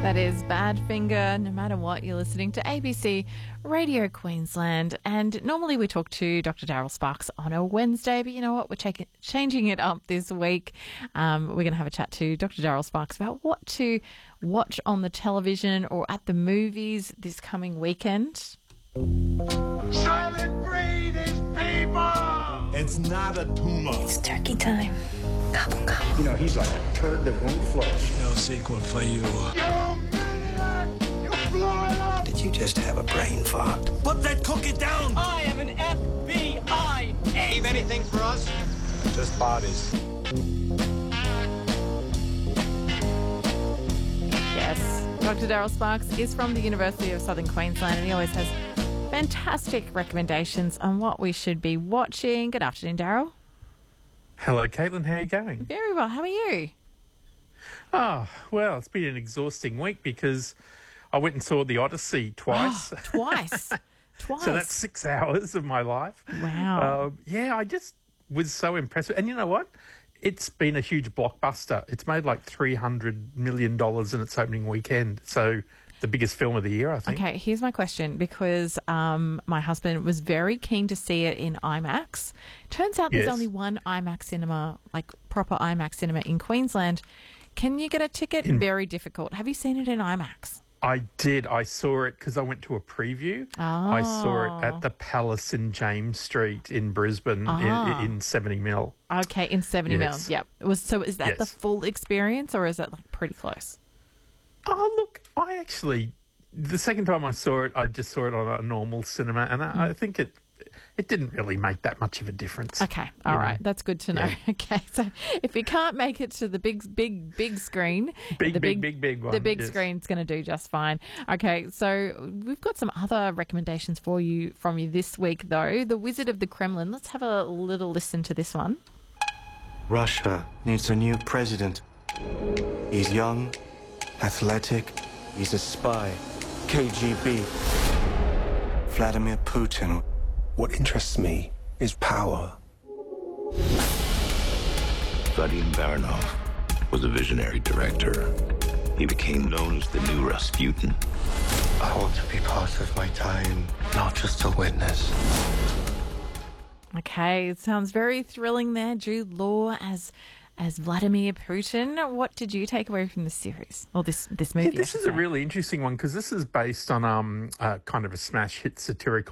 That is Badfinger, no matter what. You're listening to ABC Radio Queensland. And normally we talk to Dr. Daryl Sparks on a Wednesday, but you know what? We're changing it up this week. We're going to have a chat to Dr. Daryl Sparks about what to watch on the television or at the movies this coming weekend. Silent breed is people! It's not a tumor. It's turkey time. Gobble, gobble. You know, he's like a turd that won't flush. No sequel for you. You maniac! You blew it up! Did you just have a brain fart? Put that cookie down! I am an FBI agent. Anything for us? Just bodies. Yes, Dr. Daryl Sparks is from the University of Southern Queensland and he always has fantastic recommendations on what we should be watching. Good afternoon, Daryl. Hello, Caitlin. How are you going? Very well. How are you? Oh, well, it's been an exhausting week because I went and saw The Odyssey twice. Oh, twice. Twice. So that's 6 hours of my life. Wow. Yeah, I just was so impressed. And you know what? It's been a huge blockbuster. It's made like $300 million in its opening weekend. So the biggest film of the year, I think. Okay, here's my question, because my husband was very keen to see it in IMAX. Turns out there's Yes. only one IMAX cinema, like proper IMAX cinema in Queensland. Can you get a ticket? Very difficult. Have you seen it in IMAX? I did. I saw it because I went to a preview. I saw it at the Palace in James Street in Brisbane in 70 mil. Okay, in 70 Yes. mil. Yep. So is that the Yes. full experience or is it like pretty close? Oh, look, the second time I saw it, I just saw it on a normal cinema, and I think it didn't really make that much of a difference. Okay, all right, that's good to know. Yeah. Okay, so if you can't make it to the big screen, Big one. the big yes. screen's going to do just fine. Okay, so we've got some other recommendations from you this week, though. The Wizard of the Kremlin. Let's have a little listen to this one. Russia needs a new president. He's young, athletic, he's a spy. KGB. Vladimir Putin. What interests me is power. Vadim Baranov was a visionary director. He became known as the new Rasputin. I want to be part of my time, not just a witness. Okay, it sounds very thrilling there. Jude Law as Vladimir Putin. What did you take away from this series or this movie? Yeah, this is a really interesting one because this is based on kind of a smash hit satirical